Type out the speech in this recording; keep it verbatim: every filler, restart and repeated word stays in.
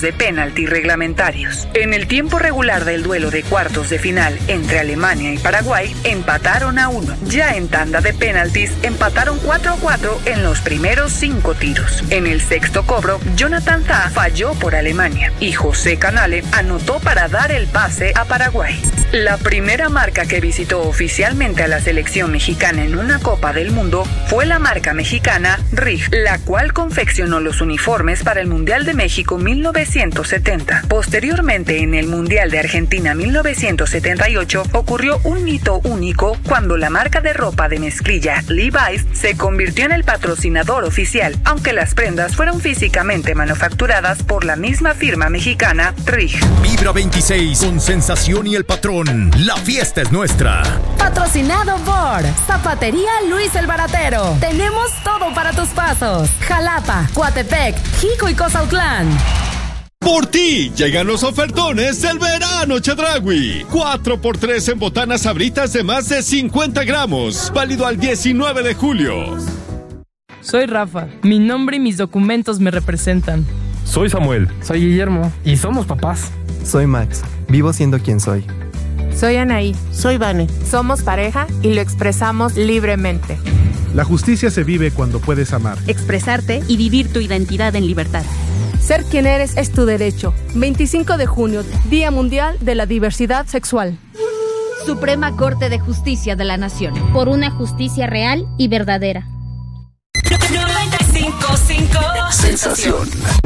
de penalti reglamentarios. En el tiempo regular del duelo de cuartos de final entre Alemania y Paraguay, empataron a uno. Ya en tanda de penaltis, empataron cuatro a cuatro en los primeros cinco tiros. En el sexto cobro, Jonathan Tah falló por Alemania y José Canale anotó para dar el pase a Paraguay. La primera marca que visitó oficialmente a la selección mexicana en una Copa del Mundo fue la marca mexicana Rig, la cual confeccionó los uniformes para el Mundial de México mil novecientos setenta. Posteriormente, en el Mundial de Argentina mil novecientos setenta y ocho, ocurrió un hito único cuando la marca de ropa de mezclilla Levi's se convirtió en el patrocinador oficial, aunque las prendas fueron físicamente manufacturadas por la misma firma mexicana Rig. Vibra veintiséis con Sensación y El Patrón. La fiesta es nuestra. Patrocinado por Zapatería Luis el Baratero. Tenemos todo para tus pasos. Jalapa, Coatepec, Jico y Cozautlán. Por ti llegan los ofertones del verano Chedraui. cuatro por tres en botanas Sabritas de más de cincuenta gramos. Válido al diecinueve de julio. Soy Rafa. Mi nombre y mis documentos me representan. Soy Samuel. Soy Guillermo. Y somos papás. Soy Max. Vivo siendo quien soy. Soy Anaí. Soy Vane. Somos pareja y lo expresamos libremente. La justicia se vive cuando puedes amar, expresarte y vivir tu identidad en libertad. Ser quien eres es tu derecho. veinticinco de junio, Día Mundial de la Diversidad Sexual. Suprema Corte de Justicia de la Nación. Por una justicia real y verdadera. noventa y cinco punto cinco Sensación.